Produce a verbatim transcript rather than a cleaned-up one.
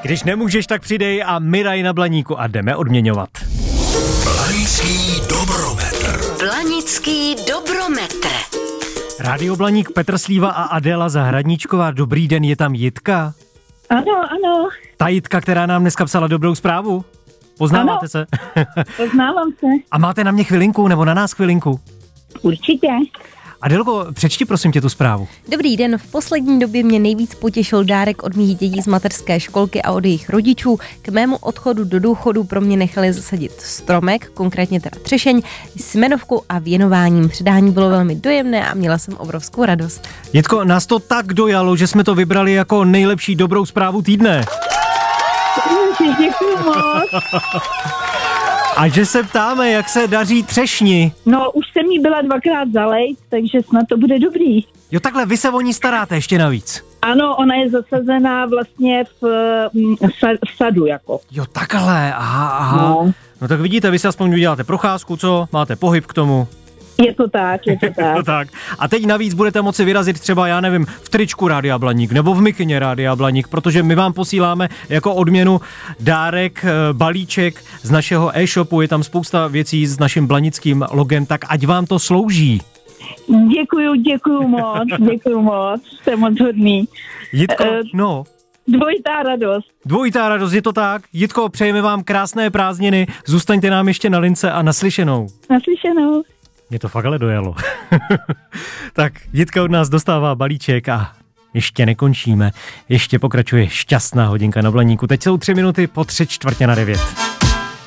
Když nemůžeš, tak přidej a my dají na Blaníku a jdeme odměňovat. Blanický dobrometr. Blanický dobrometr. Rádio Blaník, Petr Slíva a Adéla Zahradníčková. Dobrý den, je tam Jitka? Ano, ano. Ta Jitka, která nám dneska psala dobrou zprávu? Poznáváte ano. se? Poznávám se. A máte na mě chvilinku, nebo na nás chvilinku? Určitě. Adelko, přečti prosím tě tu zprávu. Dobrý den, v poslední době mě nejvíc potěšil dárek od mých dětí z mateřské školky a od jejich rodičů. K mému odchodu do důchodu pro mě nechali zasadit stromek, konkrétně teda třešeň, s jmenovkou a věnováním. Předání bylo velmi dojemné a měla jsem obrovskou radost. Jitko, nás to tak dojalo, že jsme to vybrali jako nejlepší dobrou zprávu týdne. Děkuji moc. A že se ptáme, jak se daří třešni. No, už jsem jí byla dvakrát zalejt, takže snad to bude dobrý. Jo, takhle, vy se o ní staráte ještě navíc. Ano, ona je zasazená vlastně v, v sadu jako. Jo, takhle, aha, aha. No. no tak vidíte, vy si aspoň uděláte procházku, co? Máte pohyb k tomu. Je to tak, je to tak. no tak. A teď navíc budete moci vyrazit třeba, já nevím, v tričku Rádia Blaník nebo v mikině Rádia Blaník, protože my vám posíláme jako odměnu dárek, balíček z našeho e-shopu, je tam spousta věcí s naším blanickým logem, tak ať vám to slouží. Děkuju, děkuju moc, děkuju moc, jste moc hodný. Jitko, uh, no. Dvojitá radost. Dvojitá radost, je to tak. Jitko, přejeme vám krásné prázdniny, zůstaňte nám ještě na lince a naslyšenou. Naslyšenou. Mě to fakt ale dojelo. Tak Jitka od nás dostává balíček a ještě nekončíme. Ještě pokračuje šťastná hodinka na Blaníku. Teď jsou tři minuty po tři čtvrtě na devět.